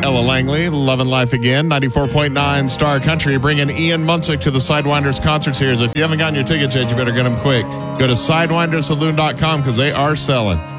Ella Langley, Lovin' Life Again, 94.9 Star Country, bringing Ian Munsick to the Sidewinders concert series. If you haven't gotten your tickets yet, you better get them quick. Go to sidewindersaloon.com because they are selling.